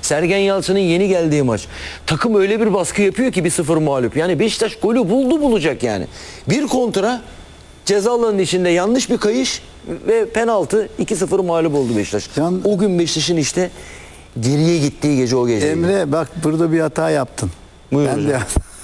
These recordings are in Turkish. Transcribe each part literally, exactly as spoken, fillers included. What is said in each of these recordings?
Sergen Yalçın'ın yeni geldiği maç. Takım öyle bir baskı yapıyor ki bir sıfır mağlup. Yani Beşiktaş golü buldu bulacak yani. Bir kontra, ceza alanının içinde yanlış bir kayış ve penaltı, iki sıfır mağlup oldu Beşiktaş. Can- O gün Beşiktaş'ın işte geriye gittiği gece o gece. Emre bak burada bir hata yaptın. Buyur Ben hocam. de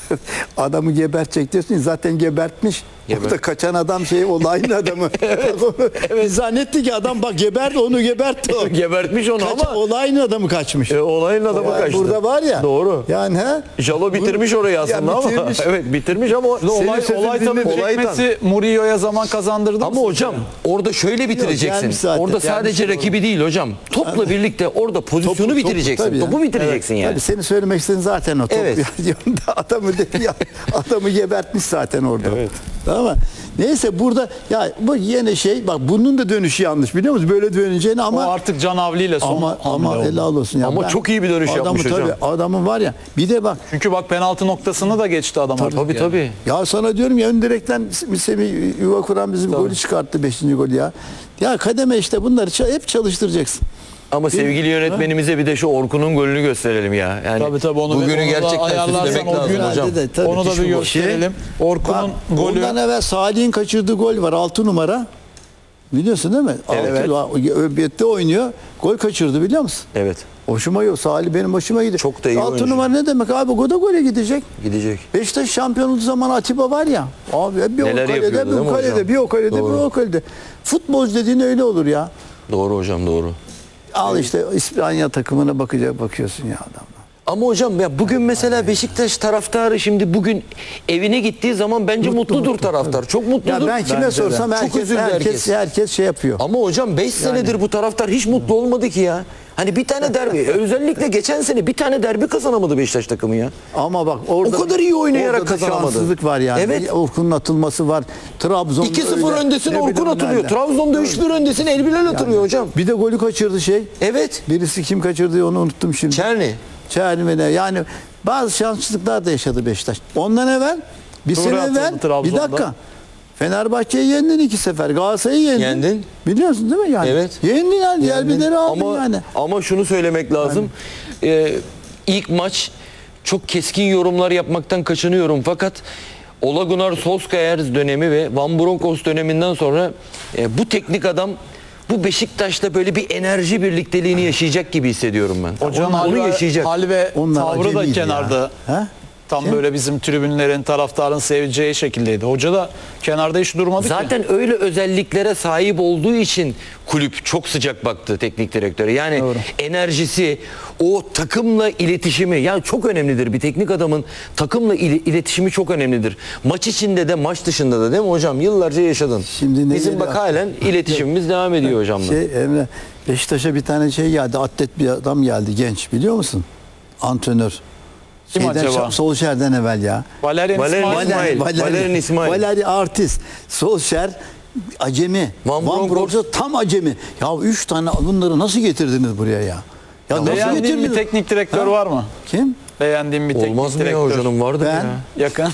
adamı gebertecek diyorsun. Zaten gebertmiş. Gebert. Orada kaçan adam şey olayın adamı. evet. evet. Zannetti ki adam bak geberdi onu gebertti o. Gebertmiş onu Kaç, ama olayın adamı kaçmış. e, olayın adamı Yani kaçtı. burada var ya. Doğru. Yani he? Jalo bitirmiş orayı aslında Ya ama. bitirmiş. Evet bitirmiş ama Olay, sözünü olay tabii dinledim. çekmesi Mourinho'ya zaman kazandırdı mı ama sizce? hocam orada şöyle bitireceksin. gelmiş zaten. Orada sadece Gelmiş rakibi değil hocam. Topla birlikte orada pozisyonu Topu- topu bitireceksin. tabii ya. Topu bitireceksin yani. Tabii senin söylemek istediğin zaten o. Top Evet. yanında adamı dedi ya, adamı gebertmiş zaten orada. Evet. Tamam mı? Neyse burada ya bu yine şey bak bunun da dönüşü yanlış biliyor musun? Böyle döneceğini O ama artık Can Avli ile son ama ama hamle oldu. helal olsun ya. Ama Ben- çok iyi bir dönüş adamı yapmış tabii, hocam. Adamın var ya bir de bak Çünkü bak penaltı noktasını da geçti adam artık. Tabii yani. tabii. ya sana diyorum ya ön direkten Semih yuva kuran bizim golü çıkarttı beşinci golü ya. Ya kademe işte bunları ça- hep çalıştıracaksın. Ama sevgili yönetmenimize bir de şu Orkun'un golünü gösterelim ya. Yani Tabii tabii onu, bugünü onu da gerçekten ayarlarsan süslemek o lazım gün hocam. Herhalde de, tabii, onu da müthiş bir gol. gösterelim. Bak, Orkun'un golü. ondan evvel Salih'in kaçırdığı gol var altı numara. Biliyorsun değil mi? Evet. Öbiyette oynuyor. Gol kaçırdı biliyor musun? Evet. Hoşuma yok. Salih benim hoşuma gidiyor. Çok da iyi altı oyuncu. numara ne demek abi? O da gole gidecek. Gidecek. Beşiktaş şampiyon olduğu zaman Atiba var ya. Abi bir Neler o kalede, yapıyordu bir değil o mi kalede, hocam? bir o kalede, Doğru. bir o kalede. Futbolcu dediğin öyle olur ya. Doğru hocam doğru. Al işte İspanya takımına bakacak bakıyorsun ya adam. Ama hocam ya bugün mesela Beşiktaş taraftarı şimdi bugün evine gittiği zaman bence Mutlu, mutludur mutlu. taraftar. Çok mutludur. Ya ben kime Bence de. sorsam Çok herkes, üzüldü herkes, herkes. herkes şey yapıyor. Ama hocam beş senedir bu taraftar hiç mutlu olmadı ki ya. Hani bir tane derbi özellikle geçen sene bir tane derbi kazanamadı Beşiktaş takımı ya. Ama bak orada O kadar iyi oynayarak orada da kazanamadı. şanssızlık var yani. Evet. Orkun'un atılması var. Trabzon'da iki sıfır öyle. öndesin Ne Orkun bileyim atılıyor. nerede. Trabzon'da üç bir öndesin Elbilal atılıyor hocam. Bir de golü kaçırdı şey. Evet. Birisi kim kaçırdı onu unuttum şimdi. Çerni. Çerni yani bazı şanssızlıklar da yaşadı Beşiktaş. Ondan evvel bir Doğru sene atıldı evvel bir Trabzon'da. dakika. Fenerbahçe'yi yendin iki sefer. Galatasaray'ı yendin. Yendin. Biliyorsun değil mi yani? Evet. Yendin yani. Derbileri aldın Ama yani. ama şunu söylemek lazım. Ee, ilk maç çok keskin yorumlar yapmaktan kaçınıyorum fakat Ole Gunnar Solskjaer dönemi ve Van Bronckhorst döneminden sonra e, bu teknik adam bu Beşiktaş'la böyle bir enerji birlikteliğini yaşayacak gibi hissediyorum ben. Hocanın onu, hal onu ve, yaşayacak. hal ve Onlar tavrı da acemiydi kenarda. ya. Ha? Tam Kim? böyle bizim tribünlerin, taraftarın seveceği şekildeydi. Hoca da kenarda hiç durmadı ki. Zaten öyle özelliklere sahip olduğu için kulüp çok sıcak baktı teknik direktöre. Yani Doğru. enerjisi, o takımla iletişimi yani çok önemlidir. Bir teknik adamın takımla ili- iletişimi çok önemlidir. Maç içinde de maç dışında da değil mi hocam? Yıllarca yaşadın. Şimdi ne Bizim geliyor? bak halen iletişimimiz devam ediyor hocamla. Şey Emre Beşiktaş'a bir tane şey geldi. Atlet bir adam geldi genç biliyor musun? Antrenör. Kim Şeyden, acaba? Solskjaer'den evvel ya. Valerian Valerian İsmail. İsmail. Valerian İsmail. Valeri artist. Solskjaer acemi. Van Van Bronckhorst Bronckhorst tam acemi. Ya üç tane bunları nasıl getirdiniz buraya ya? Ya nasıl Beğendiğin bir getirdiniz? teknik direktör Ha? var mı? Kim? Beğendiğin bir teknik Olmaz mı ya direktör. hocanın vardır Ben- ya. Yakın.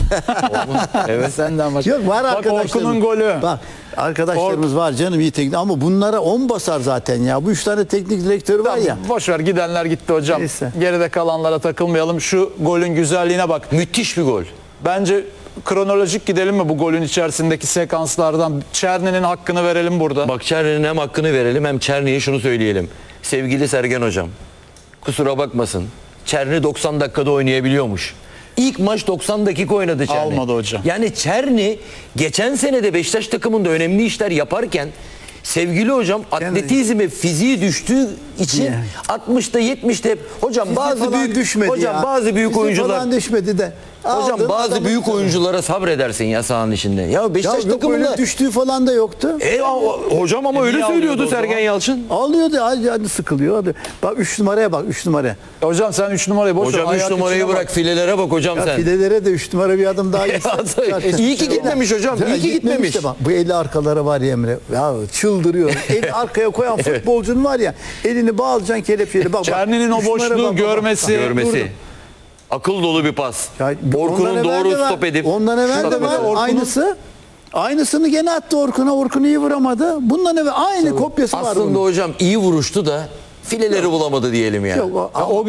Evet. Senden başka. Yok var Bak arkadaşlarımız. Orkun'un golü. Bak arkadaşlarımız var canım iyi teknik ama bunlara on basar zaten ya. Bu üç tane teknik direktörü var ya. Boş ver gidenler gitti hocam. Neyse. Geride kalanlara takılmayalım. Şu golün güzelliğine bak. Müthiş bir gol. Bence kronolojik gidelim mi bu golün içerisindeki sekanslardan? Çerni'nin hakkını verelim burada. Bak Çerni'nin hem hakkını verelim hem Çerni'ye şunu söyleyelim. Sevgili Sergen hocam, kusura bakmasın. Çerni doksan dakikada oynayabiliyormuş. İlk maç doksan dakika oynadı Çerni. Almadı hocam. Yani Çerni geçen sene de Beşiktaş takımında önemli işler yaparken sevgili hocam atletizmi fiziği düştüğü için Yani. altmışta yetmişte hep hocam Fizik bazı falan büyük düşmedi hocam ya. bazı büyük Fizik oyuncular falan düşmedi de. hocam Aldın bazı adamı- büyük oyunculara sabredersin ya sahanın içinde. Ya Ya Beşiktaş yok takımında öyle düştüğü falan da yoktu. e, o- hocam ama E, öyle niye söylüyordu alıyordu o Sergen zaman? Yalçın. Alıyordu hadi, hadi sıkılıyor. Hadi. Bak üç numaraya bak üç numara. Hocam sen üç numarayı boş ver. Hocam üç ayak numarayı içine bak bak. filelere bak hocam Ya sen. filelere de üç numara bir adım daha gitse. İyi ki gitmemiş hocam. Ya İyi ki gitmemiş. de bak, bu eli arkalara var ya Emre. Ya çıldırıyor. Eli arkaya koyan futbolcunun var ya. Elini bağlayacaksın kelepçeyle. Bak, bak, Çerni'nin o üç numara boşluğu bak, bak, bak. görmesi. Görmesi. Durdu. Akıl dolu bir pas. Ya, ondan Orkun'un evvel doğru de var. stop edip. Ondan evvel şut de var. atması. Orkun'un- Aynısı. Aynısını gene attı Orkun'a. Orkun iyi vuramadı. Bundan evvel aynı kopyası var Aslında bunun. hocam iyi vuruştu da fileleri bulamadı diyelim yani. Yok, o- Ya o